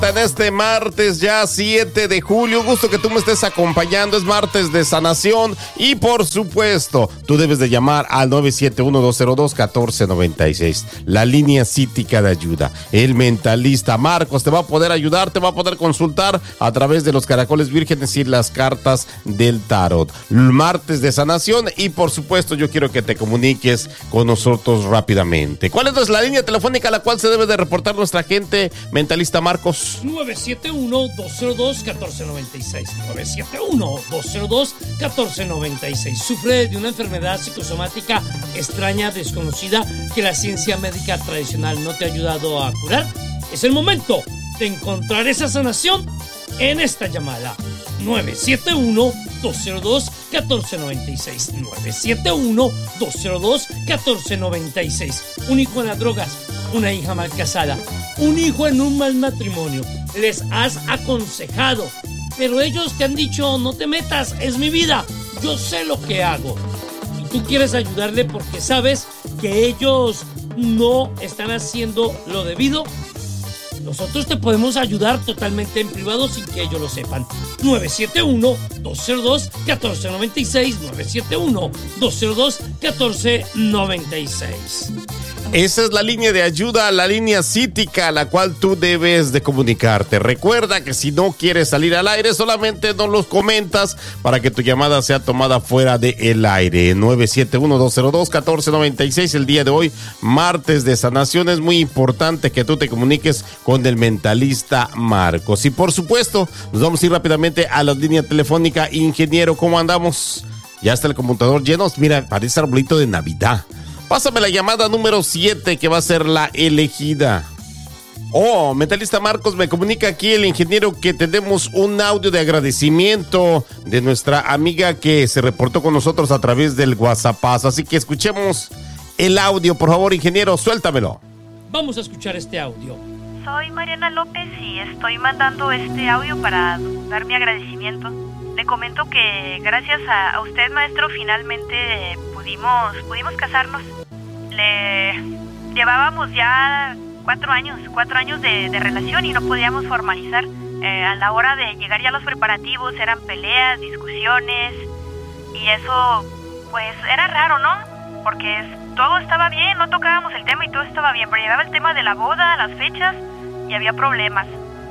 En este martes ya 7 de julio, gusto que tú me estés acompañando, es martes de sanación y por supuesto, tú debes de llamar al 971-202-1496, la línea cítica de ayuda. El mentalista Marcos te va a poder ayudar, te va a poder consultar a través de los caracoles vírgenes y las cartas del tarot. Martes de sanación y por supuesto yo quiero que te comuniques con nosotros rápidamente. ¿Cuál es la línea telefónica a la cual se debe de reportar nuestra gente, mentalista Marcos? 971-202-1496. 971-202-1496. Sufre de una enfermedad psicosomática extraña, desconocida, que la ciencia médica tradicional no te ha ayudado a curar. Es el momento de encontrar esa sanación en esta llamada. 971-202-1496. 971-202-1496. Un hijo en las drogas, una hija mal casada, un hijo en un mal matrimonio. Les has aconsejado, pero ellos te han dicho: no te metas, es mi vida, yo sé lo que hago. Y tú quieres ayudarle porque sabes que ellos no están haciendo lo debido. Nosotros te podemos ayudar totalmente en privado sin que ellos lo sepan. 971-202-1496. 971-202-1496. Esa es la línea de ayuda, la línea cítica a la cual tú debes de comunicarte. Recuerda que si no quieres salir al aire, solamente nos los comentas para que tu llamada sea tomada fuera del aire. 971-202-1496. El día de hoy, martes de sanación, es muy importante que tú te comuniques con el mentalista Marcos. Y por supuesto, nos vamos a ir rápidamente a la línea telefónica. Ingeniero, ¿cómo andamos? Ya está el computador lleno. Mira, parece arbolito de Navidad. Pásame la llamada número 7 que va a ser la elegida. Oh, mentalista Marcos, me comunica aquí el ingeniero que tenemos un audio de agradecimiento de nuestra amiga que se reportó con nosotros a través del WhatsApp. Así que escuchemos el audio, por favor, ingeniero, suéltamelo. Vamos a escuchar este audio. Soy Mariana López y estoy mandando este audio para dar mi agradecimiento. Le comento que gracias a usted, maestro, finalmente pudimos casarnos. Le llevábamos ya 4 años de relación y no podíamos formalizar. A la hora de llegar ya a los preparativos eran peleas, discusiones, y eso pues era raro, ¿no? Porque todo estaba bien, no tocábamos el tema y todo estaba bien, pero llegaba el tema de la boda, las fechas, y había problemas.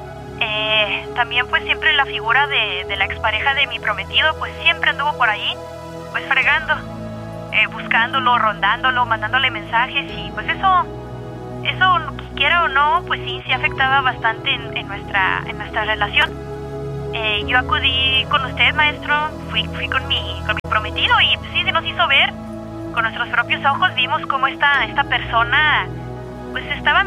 También pues siempre la figura de la expareja de mi prometido pues siempre anduvo por ahí pues fregando, buscándolo, rondándolo, mandándole mensajes, y pues eso quiera o no pues sí afectaba bastante en nuestra relación. Yo acudí con usted, maestro, fui con mi prometido y pues, sí se nos hizo ver con nuestros propios ojos, vimos cómo esta persona pues se estaba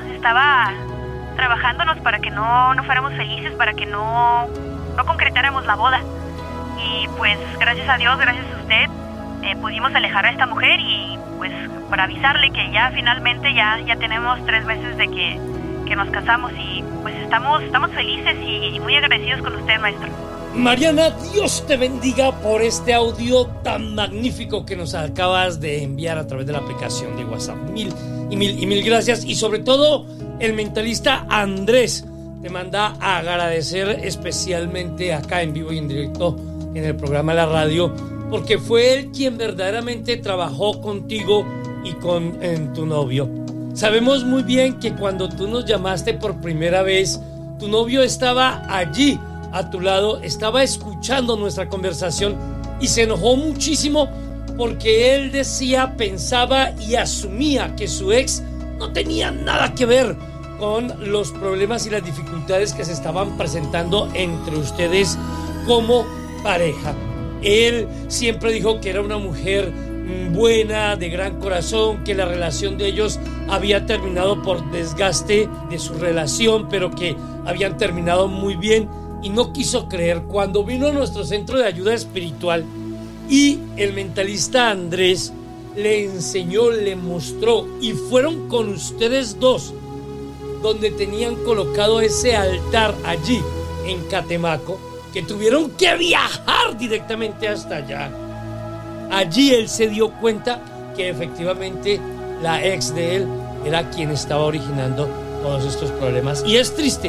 trabajándonos para que no fuéramos felices, para que no concretáramos la boda. Y pues gracias a Dios, gracias a usted, pudimos alejar a esta mujer, y pues para avisarle que ya finalmente ya tenemos 3 meses de que nos casamos, y pues estamos felices y muy agradecidos con usted, maestro. Mariana, Dios te bendiga por este audio tan magnífico que nos acabas de enviar a través de la aplicación de WhatsApp. Mil gracias. Y sobre todo, el mentalista Andrés te manda a agradecer especialmente acá en vivo y en directo en el programa de la radio, porque fue él quien verdaderamente trabajó contigo y con tu novio. Sabemos muy bien que cuando tú nos llamaste por primera vez, tu novio estaba allí a tu lado, estaba escuchando nuestra conversación y se enojó muchísimo porque él decía, pensaba y asumía que su ex no tenía nada que ver con los problemas y las dificultades que se estaban presentando entre ustedes como pareja. Él siempre dijo que era una mujer buena, de gran corazón, que la relación de ellos había terminado por desgaste de su relación, pero que habían terminado muy bien, y no quiso creer. Cuando vino a nuestro centro de ayuda espiritual y el mentalista Andrés le enseñó, le mostró, y fueron con ustedes dos donde tenían colocado ese altar allí en Catemaco, que tuvieron que viajar directamente hasta allá. Allí él se dio cuenta que efectivamente la ex de él era quien estaba originando todos estos problemas. Y es triste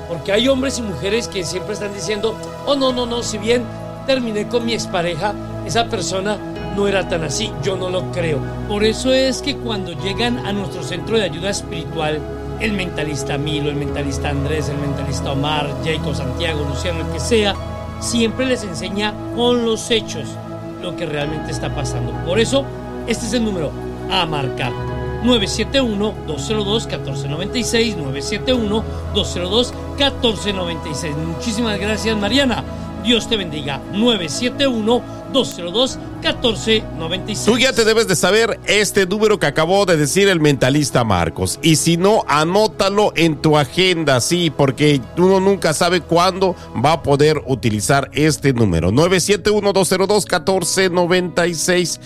Porque hay hombres y mujeres que siempre están diciendo, oh no, si bien terminé con mi expareja, esa persona no era tan así. Yo no lo creo. Por eso es que cuando llegan a nuestro centro de ayuda espiritual, el mentalista Milo, el mentalista Andrés, el mentalista Omar, Jacob, Santiago, Luciano, el que sea, siempre les enseña con los hechos lo que realmente está pasando. Por eso, este es el número a marcar: 971-202-1496, 971-202-1496. Muchísimas gracias, Mariana. Dios te bendiga. 971-202-1496. Tú ya te debes de saber este número que acabó de decir el mentalista Marcos. Y si no, anótalo en tu agenda, sí, porque uno nunca sabe cuándo va a poder utilizar este número. 971-202-1496.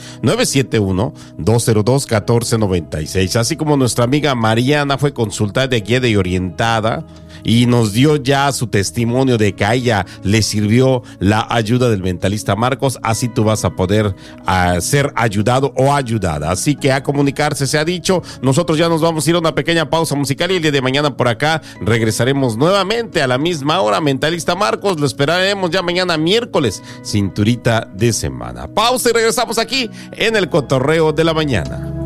971-202-1496. Así como nuestra amiga Mariana fue consultada, guiada y orientada, y nos dio ya su testimonio de que a ella le sirvió la ayuda del mentalista Marcos, así tú vas a poder ser ayudado o ayudada. Así que a comunicarse se ha dicho. Nosotros ya nos vamos a ir a una pequeña pausa musical y el día de mañana por acá regresaremos nuevamente a la misma hora. Mentalista Marcos, lo esperaremos ya mañana miércoles, cinturita de semana. Pausa y regresamos aquí en el Cotorreo de la Mañana.